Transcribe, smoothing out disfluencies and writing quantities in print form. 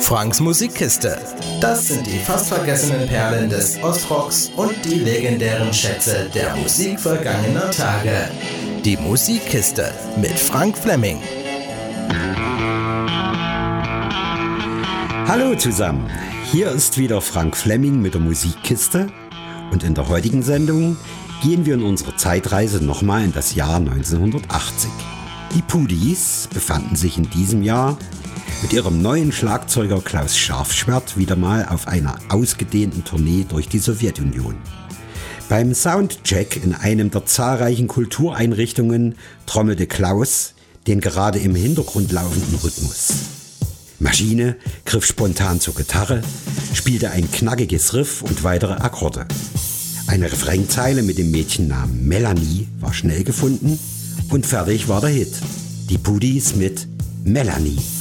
Franks Musikkiste. Das sind die fast vergessenen Perlen des Ostrocks und die legendären Schätze der Musik vergangener Tage. Die Musikkiste mit Frank Fleming. Hallo zusammen, hier ist wieder Frank Fleming mit der Musikkiste und in der heutigen Sendung gehen wir in unserer Zeitreise nochmal in das Jahr 1980. Die Pudis befanden sich in diesem Jahr mit ihrem neuen Schlagzeuger Klaus Scharfschwert wieder mal auf einer ausgedehnten Tournee durch die Sowjetunion. Beim Soundcheck in einem der zahlreichen Kultureinrichtungen trommelte Klaus den gerade im Hintergrund laufenden Rhythmus. Maschine griff spontan zur Gitarre, spielte ein knackiges Riff und weitere Akkorde. Eine Refrainzeile mit dem Mädchennamen Melanie war schnell gefunden und fertig war der Hit. Die Pudis mit Melanie.